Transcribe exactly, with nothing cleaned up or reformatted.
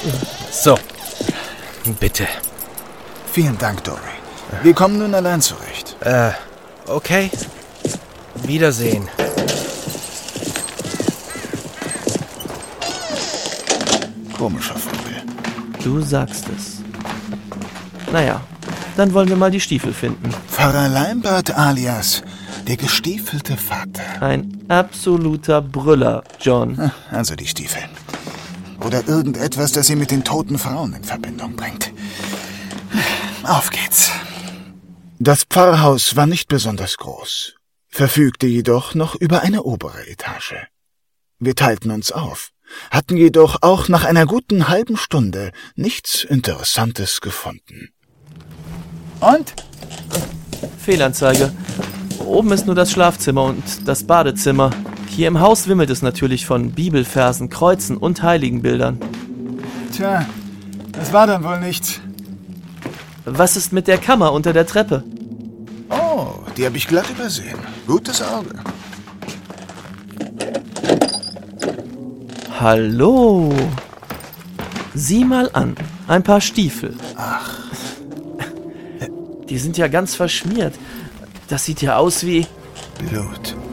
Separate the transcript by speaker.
Speaker 1: So, bitte.
Speaker 2: Vielen Dank, Dory. Wir kommen nun allein zurecht.
Speaker 1: Äh, okay. Wiedersehen.
Speaker 2: Komischer Vogel.
Speaker 3: Du sagst es. Naja, dann wollen wir mal die Stiefel finden.
Speaker 2: Pfarrer Leimbart alias der gestiefelte Vater.
Speaker 3: Ein absoluter Brüller, John.
Speaker 2: Also die Stiefel. Oder irgendetwas, das sie mit den toten Frauen in Verbindung bringt. Auf geht's. Das Pfarrhaus war nicht besonders groß, verfügte jedoch noch über eine obere Etage. Wir teilten uns auf, hatten jedoch auch nach einer guten halben Stunde nichts Interessantes gefunden. Und?
Speaker 3: Fehlanzeige. Oben ist nur das Schlafzimmer und das Badezimmer. Hier im Haus wimmelt es natürlich von Bibelversen, Kreuzen und Heiligenbildern.
Speaker 2: Tja, das war dann wohl nichts.
Speaker 3: Was ist mit der Kammer unter der Treppe?
Speaker 2: Oh, die habe ich glatt übersehen. Gutes Auge.
Speaker 3: Hallo. Sieh mal an. Ein paar Stiefel.
Speaker 2: Ach.
Speaker 3: Die sind ja ganz verschmiert. Das sieht ja aus wie...
Speaker 2: Blut.